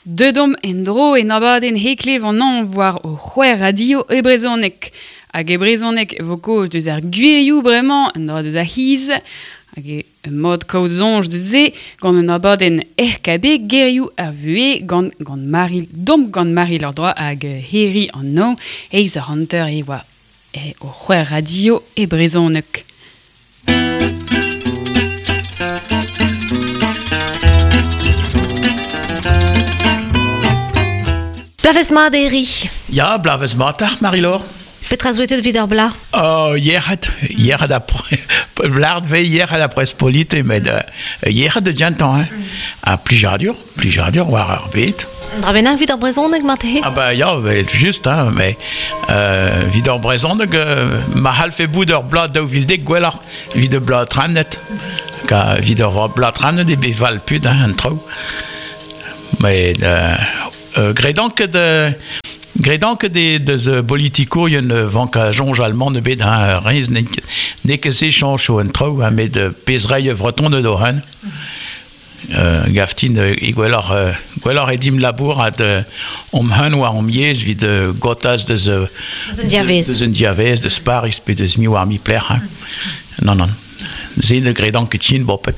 Dedom en dro en abadenn heklev an an war o c'hwer radio e brezonek. Hag e brezonek vo koz deus ar gwirioù bremañ en dra deus ar hiz. Hag e mod kaozonj de ze gant an abadenn RKB gerioù ar vue gant Maril, dom gant Maril ar droa hag heri an no eiz ar hanter e oa o c'hwer radio e brezonek. Blaves mat eri. Ja, blaves matach, Marie-Laure. Petra zouetet vid ar bla. Yerhat Vlad ve yerhat après polite, mais yerhat de diantan, hein. Plusieurs dur, war ar bet. Dra bennak vid ar brezonek mat he. Ah bah ja, juste, hein, mais vid ar brezonek, ma halfe bout ur blad daou vildek gwelar vid ur blad tramnet. Ka vid ur blad tramnet e beval pud, hein, an trao. Mais Gredant que des politico yon vanka jonge allemand de bet un reiz ne que se change au intro mais de pezrei vreton de doran gaftin gwelor edim labour at han war mies vid gotas de diavez de sparis pe de mi war mi pler non zene gredant que chin bopet.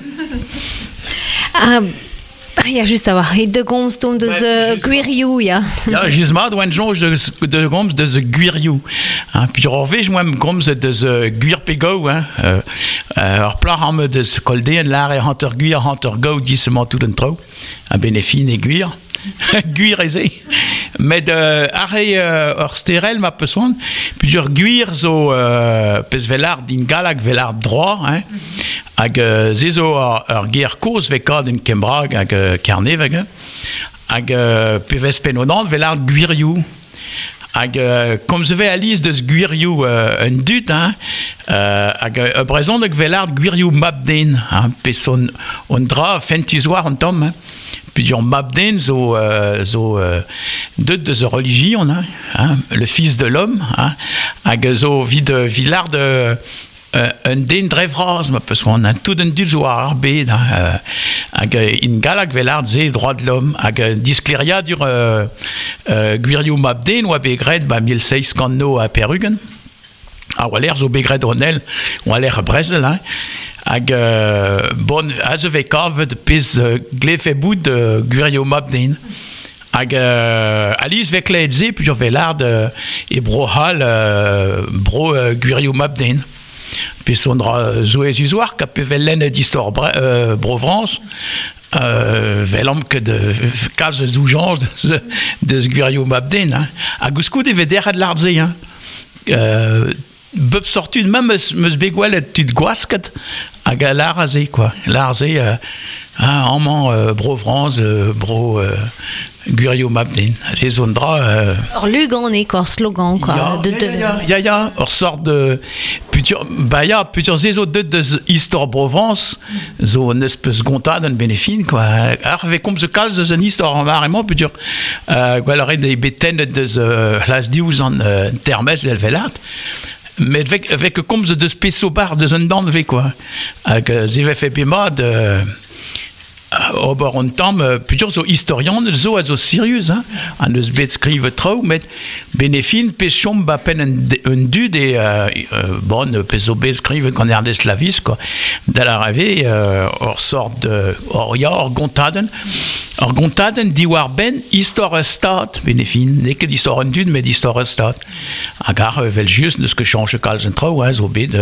Ja, just a war he de gomz tom deus gwirioù, ja. Ja, just mat oan jonge de gomz deus gwirioù. Puis or vez moem gomz deus gwir pe gau, ar plar am deus koldeen lar e hanter gwir, hanter gau disement tout en trao. A benefin e gwir. Gwir eze. Met ar sterel ma peuswan, puis gwir zo pez velard din galak velard droit, hag zezo ar ger koz vekad en Kembrag hag karne vege hag pevez penodant velard gwirioù hag kom ze ve aliz deus gwirioù un dud hag brezon hag velard gwirioù mabden pe son on dra fentus war an tom puis mabden zo deud deus religion le fils de l'homme hag zo vid vilard de un den drevraz ma peus on a tout un dud zo ar bet hag in galak velard ze droit de l'homme hag diskleria dur gwirioù mabden oa begred 1600 no a Perugen a oa l'air zo begred ronel oa l'air Bresel hag bon a ze ve kavet pez glefe bout gwirioù mabden hag aliz vek laet ze pur velard e brohal bro gwirioù mabden. Puis on dra zoez usoir ka pevel d'histoire Brovence velam que de kalz zoujans de gwirioù mabden a gouskou de veder ad lardze bep sortud même meus begwel et tud gwasket hag a larze quoi larze amman Brovence bro gwirioù mabden c'est zone dra Or lugan e kor slogan quoi ya or sort de putur zezo de histoire Provence zo neus peus gontad an benefin quoi ar ve komz kalz deus an histoire an marement putur gwellare de beten deus las diouz an termez el velat mais avec komz deus peso bar deus an dan ve quoi hag ze ve fe bemad ober on tam putur zo historian zo a zo serius an eus bet skrive trao met benefin pe chom ba pen un dud e bon pe zo bet skrive kan er des lavis quoi da la rave or sort de or gontaden di war ben histoire stat benefin ne ket histoire un dud met histoire stat agar vel just neus que change kalz en trao zo bet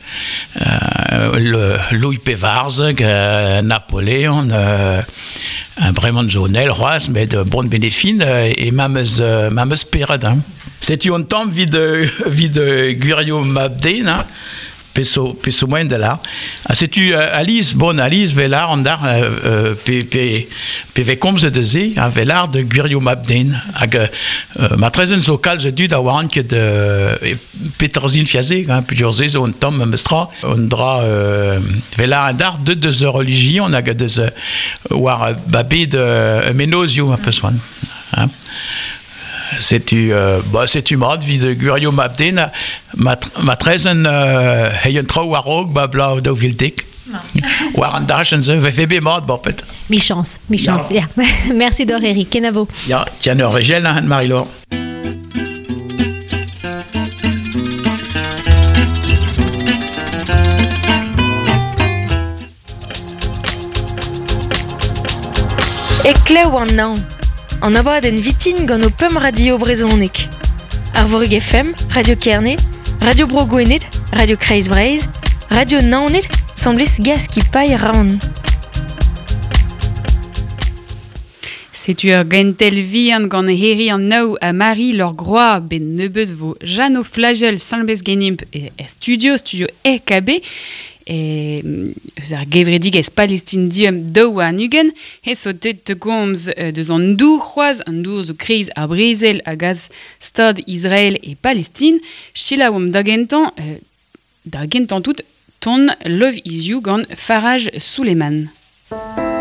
Louis Pevarzeg Napoléon vraiment zonel roas mais de bon bénéfin et mameus pered c'est un temps vid gwirioù mabden peso moyen de là c'est Alice velar an dar pe ve komz de ze velar de gwirioù mabden hag ma trezen zo kalz dud a waran ket Peterzin fiaze putur ze zo un tom mestra on dra velar an dar deus religion hag deus war babé de menozio a peus oan c'est mat vid gwirioù mabden ma trezen heyen trao war rog ba bla daou vildek war an dachen ze ve fe be mat bopet Mi-chance, ja. Merci d'or, Eric. Kenavo. Ja, tiens, Norvégel, hein, Marie-Laure. Ekleo an naon. An avad en vitin gant o pem radio brezhoneg. Arvorug FM, Radio Kerne, Radio Brogouened, Radio Kreiz Vreiz, Radio Naoned, semblez gas ki paille raon. C'est ur gentel vihan gant e heri an nao a Marie lor groa ben nebeut vo Jano Flagel salbez genimp e studio EKB eus ar gevredig ez Palestine diem daou a nugen e so tet te gomz deus an dour c'hoaz an dour zo kreiz a Brezel a gaz stad Israel e Palestine chila oam da gentan tout ton Love Is You gant Faraj Suleiman.